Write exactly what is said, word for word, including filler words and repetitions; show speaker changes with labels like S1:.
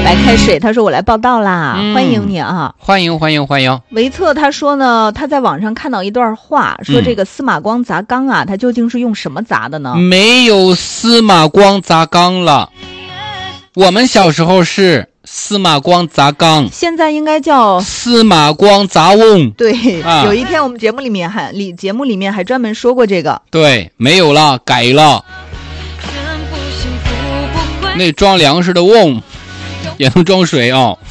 S1: 白开水他说我来报道啦、嗯、欢迎你啊，
S2: 欢迎欢迎欢迎。
S1: 维策他说呢，他在网上看到一段话，说这个司马光砸缸啊、嗯、他究竟是用什么砸的呢？
S2: 没有司马光砸缸了，我们小时候是司马光砸缸，
S1: 现在应该叫
S2: 司马光砸瓮。
S1: 对、啊、有一天我们节目里面还里节目里面还专门说过这个。
S2: 对，没有了，改了。那装粮食的瓮也能装水啊、哦。